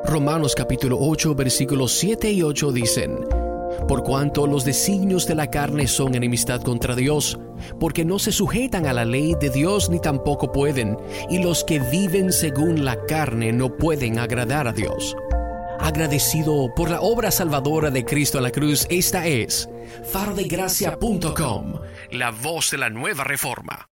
Romanos capítulo 8 versículos 7 y 8 dicen: Por cuanto los designios de la carne son enemistad contra Dios, porque no se sujetan a la ley de Dios ni tampoco pueden, y los que viven según la carne no pueden agradar a Dios. Agradecido por la obra salvadora de Cristo en la cruz, esta es farodegracia.com, la voz de la nueva reforma.